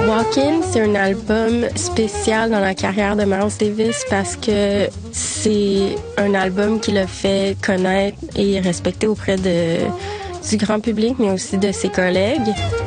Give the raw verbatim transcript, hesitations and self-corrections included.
Walk-In, c'est un album spécial dans la carrière de Miles Davis parce que c'est un album qui l'a fait connaître et respecter auprès de, du grand public, mais aussi de ses collègues.